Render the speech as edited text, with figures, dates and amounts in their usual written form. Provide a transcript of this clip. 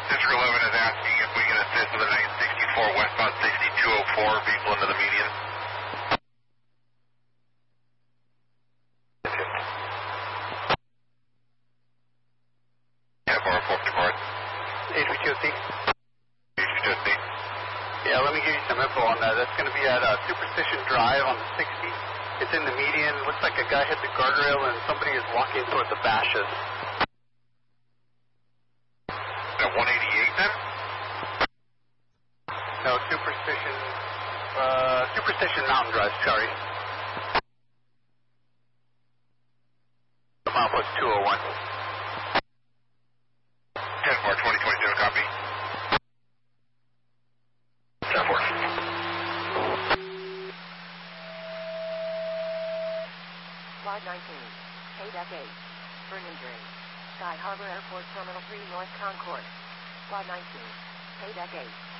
Sister 11 is asking if we can assist with the 964 westbound 6204 vehicle into the median. Yeah, bar 4 report. HV2C. HV2C. Yeah, let me give you some info on that. That's going to be at Superstition Drive on the 60. It's in the median. Looks like a guy hit the guardrail and somebody is walking towards the bashes. At 188 then? No, Superstition Mountain Drive, sorry. The mile was 201. 10-4, 2022, copy. 10-4. Quad 19, KDEC 8, Vernon Drain, Sky Harbor Airport Terminal 3 North Concourse. Quad 19, KDEC 8.